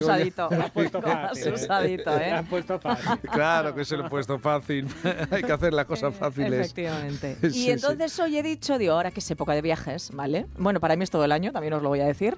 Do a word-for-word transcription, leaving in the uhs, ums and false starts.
Usadito. Lo has puesto Más fácil. usadito, Lo ¿eh? has puesto fácil. Claro que se lo he puesto fácil. Hay que hacer las cosas fáciles. Efectivamente. Sí, Y sí. entonces hoy he dicho, digo, ahora que es época de viajes, ¿vale? Bueno, para mí es todo el año, también os lo voy a decir.